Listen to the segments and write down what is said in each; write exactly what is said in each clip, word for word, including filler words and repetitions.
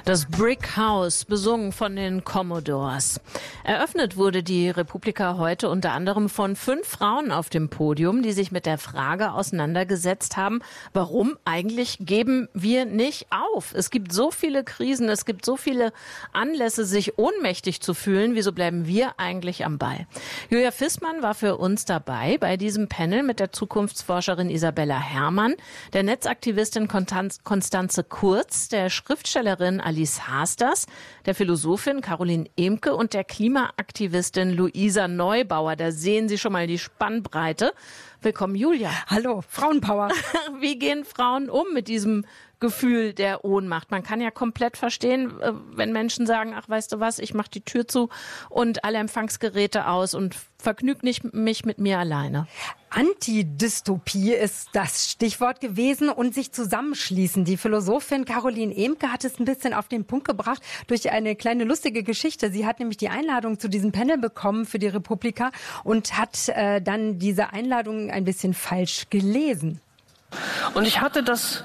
Das Brick House, besungen von den Commodores. Eröffnet wurde die Republika heute unter anderem von fünf Frauen auf dem Podium, die sich mit der Frage auseinandergesetzt haben, warum eigentlich geben wir nicht auf? Es gibt so viele Krisen, es gibt so viele Anlässe, sich ohnmächtig zu fühlen. Wieso bleiben wir eigentlich am Ball? Julia Fissmann war für uns dabei bei diesem Panel mit der Zukunftsforscherin Isabella Herrmann, der Netzaktivistin Constanze Kurz, der Schriftstellerin Alice Hasters, der Philosophin Caroline Emke und der Klimaaktivistin Luisa Neubauer. Da sehen Sie schon mal die Spannbreite. Willkommen, Julia. Hallo, Frauenpower. Wie gehen Frauen um mit diesem Gefühl der Ohnmacht? Man kann ja komplett verstehen, wenn Menschen sagen, ach, weißt du was, ich mache die Tür zu und alle Empfangsgeräte aus und vergnüg nicht mich mit mir alleine. Antidystopie ist das Stichwort gewesen und sich zusammenschließen. Die Philosophin Caroline Emke hat es ein bisschen auf den Punkt gebracht durch eine kleine lustige Geschichte. Sie hat nämlich die Einladung zu diesem Panel bekommen für die Republika und hat äh, dann diese Einladung ein bisschen falsch gelesen. Und ich hatte das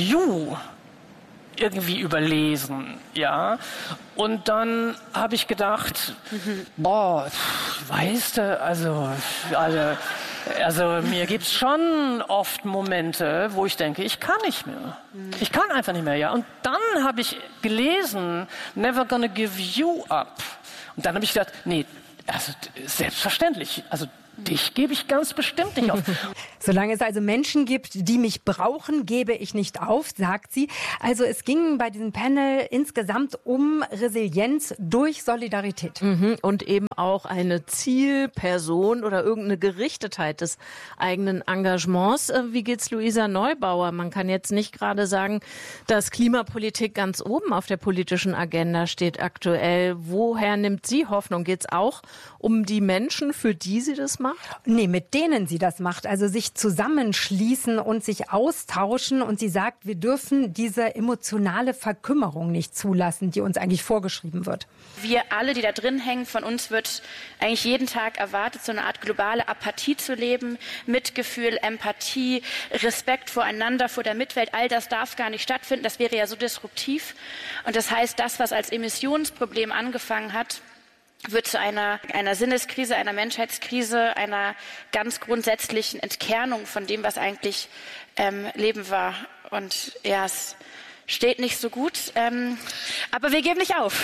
Ju irgendwie überlesen, ja. Und dann habe ich gedacht, mhm. boah, weißt du, also, also, also mir gibt's schon oft Momente, wo ich denke, ich kann nicht mehr. Mhm. Ich kann einfach nicht mehr, ja. Und dann habe ich gelesen, never gonna give you up. Und dann habe ich gedacht, nee, also selbstverständlich, also dich gebe ich ganz bestimmt nicht auf. Solange es also Menschen gibt, die mich brauchen, gebe ich nicht auf, sagt sie. Also es ging bei diesem Panel insgesamt um Resilienz durch Solidarität. Mhm. Und eben auch eine Zielperson oder irgendeine Gerichtetheit des eigenen Engagements. Wie geht's Luisa Neubauer? Man kann jetzt nicht gerade sagen, dass Klimapolitik ganz oben auf der politischen Agenda steht aktuell. Woher nimmt sie Hoffnung? Geht's auch um die Menschen, für die sie das macht? Nee, mit denen sie das macht. Also sich zusammenschließen und sich austauschen. Und sie sagt, wir dürfen diese emotionale Verkümmerung nicht zulassen, die uns eigentlich vorgeschrieben wird. Wir alle, die da drin hängen, von uns wird eigentlich jeden Tag erwartet, so eine Art globale Apathie zu leben. Mitgefühl, Empathie, Respekt voreinander, vor der Mitwelt. All das darf gar nicht stattfinden. Das wäre ja so disruptiv. Und das heißt, das, was als Emissionsproblem angefangen hat, wird zu einer, einer Sinneskrise, einer Menschheitskrise, einer ganz grundsätzlichen Entkernung von dem, was eigentlich ähm, Leben war. Und ja, es steht nicht so gut, ähm, aber wir geben nicht auf.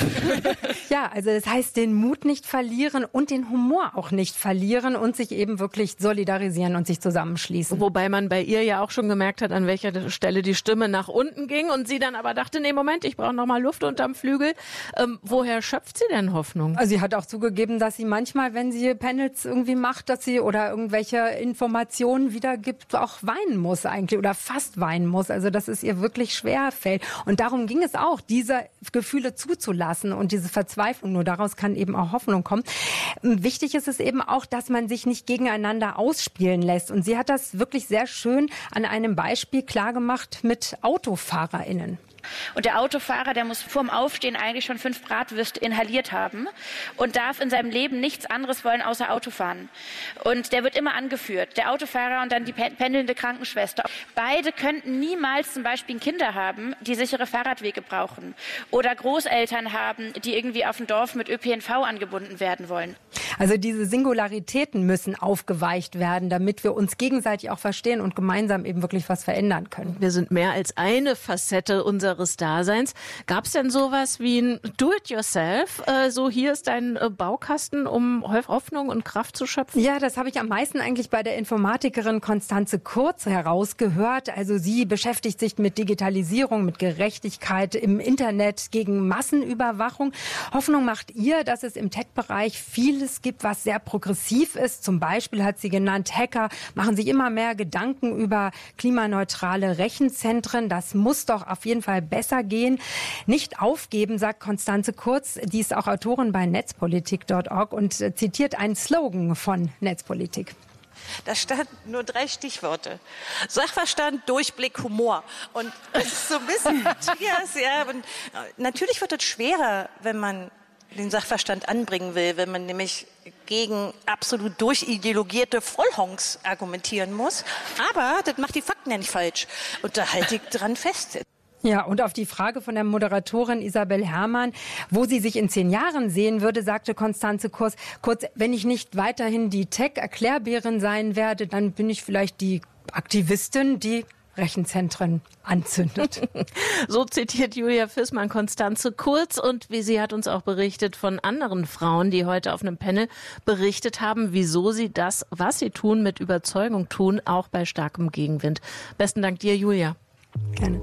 Ja, also das heißt, den Mut nicht verlieren und den Humor auch nicht verlieren und sich eben wirklich solidarisieren und sich zusammenschließen. Wobei man bei ihr ja auch schon gemerkt hat, an welcher Stelle die Stimme nach unten ging und sie dann aber dachte, nee, Moment, ich brauche noch mal Luft unterm Flügel. Ähm, woher schöpft sie denn Hoffnung? Also sie hat auch zugegeben, dass sie manchmal, wenn sie Panels irgendwie macht, dass sie oder irgendwelche Informationen wiedergibt, auch weinen muss eigentlich oder fast weinen muss. Also dass es ihr wirklich schwer fällt. Und darum ging es auch, diese Gefühle zuzulassen und diese Verzweiflung. Nur daraus kann eben auch Hoffnung kommen. Wichtig ist es eben auch, dass man sich nicht gegeneinander ausspielen lässt. Und sie hat das wirklich sehr schön an einem Beispiel klargemacht mit AutofahrerInnen. Und der Autofahrer, der muss vorm Aufstehen eigentlich schon fünf Bratwürste inhaliert haben und darf in seinem Leben nichts anderes wollen, außer Autofahren. Und der wird immer angeführt, der Autofahrer und dann die pendelnde Krankenschwester. Beide könnten niemals zum Beispiel Kinder haben, die sichere Fahrradwege brauchen. Oder Großeltern haben, die irgendwie auf dem Dorf mit Ö P N V angebunden werden wollen. Also diese Singularitäten müssen aufgeweicht werden, damit wir uns gegenseitig auch verstehen und gemeinsam eben wirklich was verändern können. Wir sind mehr als eine Facette unserer Daseins. Gab es denn sowas wie ein Do-it-yourself? Äh, so hier ist dein äh, Baukasten, um Hoffnung und Kraft zu schöpfen? Ja, das habe ich am meisten eigentlich bei der Informatikerin Constanze Kurz herausgehört. Also sie beschäftigt sich mit Digitalisierung, mit Gerechtigkeit im Internet gegen Massenüberwachung. Hoffnung macht ihr, dass es im Tech-Bereich vieles gibt, was sehr progressiv ist. Zum Beispiel hat sie genannt, Hacker machen sich immer mehr Gedanken über klimaneutrale Rechenzentren. Das muss doch auf jeden Fall besser gehen. Nicht aufgeben, sagt Constanze Kurz. Die ist auch Autorin bei netzpolitik punkt org und zitiert einen Slogan von Netzpolitik. Da stand nur drei Stichworte. Sachverstand, Durchblick, Humor. Und das ist so ein bisschen, yes, ja, und natürlich wird es schwerer, wenn man den Sachverstand anbringen will, wenn man nämlich gegen absolut durchideologierte Vollhonks argumentieren muss. Aber das macht die Fakten ja nicht falsch. Und da halte ich dran fest. Ja, und auf die Frage von der Moderatorin Isabel Herrmann, wo sie sich in zehn Jahren sehen würde, sagte Constanze Kurz, kurz, wenn ich nicht weiterhin die Tech-Erklärbärin sein werde, dann bin ich vielleicht die Aktivistin, die Rechenzentren anzündet. So zitiert Julia Fissmann Constanze Kurz, und wie sie hat uns auch berichtet von anderen Frauen, die heute auf einem Panel berichtet haben, wieso sie das, was sie tun, mit Überzeugung tun, auch bei starkem Gegenwind. Besten Dank dir, Julia. Gerne.